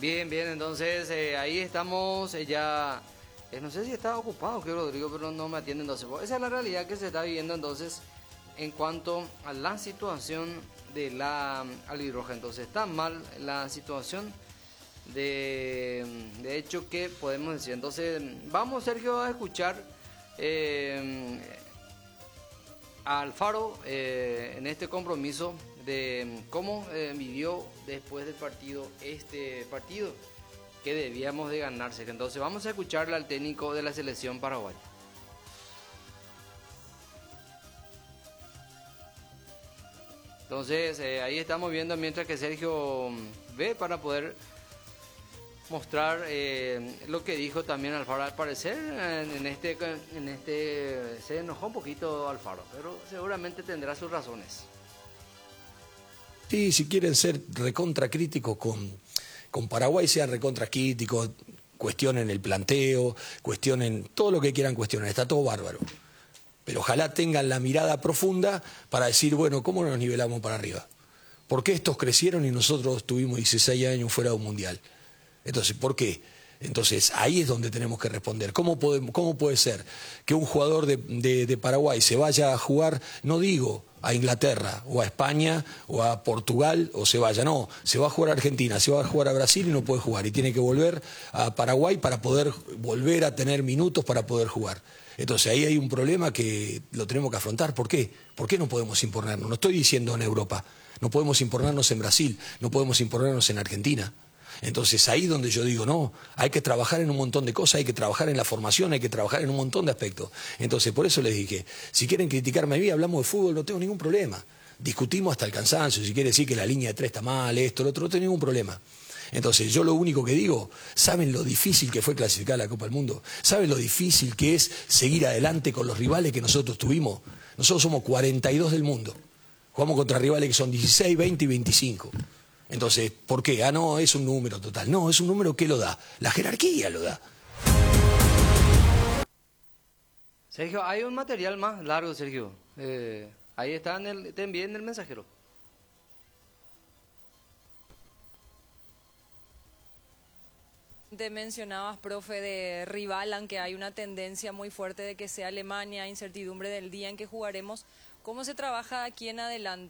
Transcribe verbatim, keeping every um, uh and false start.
Bien, bien, entonces eh, ahí estamos eh, ya, eh, no sé si está ocupado que Rodrigo, pero no me atiende entonces. Pues, esa es la realidad que se está viviendo entonces en cuanto a la situación de la albirroja. Entonces está mal la situación de, de hecho que podemos decir. Entonces vamos, Sergio, a escuchar eh, a Alfaro eh, en este compromiso de cómo eh, vivió después del partido este partido que debíamos de ganarse. Entonces vamos a escucharle al técnico de la selección paraguaya. Entonces eh, ahí estamos viendo mientras que Sergio ve para poder mostrar eh, lo que dijo también Alfaro. Al parecer en este, en este se enojó un poquito Alfaro, pero seguramente tendrá sus razones. Sí, si quieren ser recontra críticos con, con Paraguay, sean recontra críticos, cuestionen el planteo, cuestionen todo lo que quieran cuestionar, está todo bárbaro. Pero ojalá tengan la mirada profunda para decir, bueno, ¿cómo nos nivelamos para arriba? ¿Por qué estos crecieron y nosotros tuvimos dieciséis años fuera de un mundial? Entonces, ¿por qué? Entonces, ahí es donde tenemos que responder. ¿Cómo, podemos, cómo puede ser que un jugador de, de, de Paraguay se vaya a jugar, no digo a Inglaterra o a España o a Portugal o se vaya, no, se va a jugar a Argentina, se va a jugar a Brasil y no puede jugar y tiene que volver a Paraguay para poder volver a tener minutos para poder jugar? Entonces ahí hay un problema que lo tenemos que afrontar. ¿Por qué? ¿Por qué no podemos imponernos? No estoy diciendo en Europa, no podemos imponernos en Brasil, no podemos imponernos en Argentina. Entonces ahí donde yo digo, no, hay que trabajar en un montón de cosas, hay que trabajar en la formación, hay que trabajar en un montón de aspectos. Entonces por eso les dije, si quieren criticarme a mí, hablamos de fútbol, no tengo ningún problema. Discutimos hasta el cansancio, si quiere decir que la línea de tres está mal, esto, lo otro, no tengo ningún problema. Entonces yo lo único que digo, ¿saben lo difícil que fue clasificar a la Copa del Mundo? ¿Saben lo difícil que es seguir adelante con los rivales que nosotros tuvimos? Nosotros somos cuarenta y dos del mundo, jugamos contra rivales que son dieciséis, veinte y veinticinco. Entonces, ¿por qué? Ah, no, es un número total. No, es un número que lo da. La jerarquía lo da. Sergio, hay un material más largo, Sergio. Eh, ahí está, en el, te envié en el mensajero. Te mencionabas, profe, de rival, aunque hay una tendencia muy fuerte de que sea Alemania, incertidumbre del día en que jugaremos. ¿Cómo se trabaja aquí en adelante?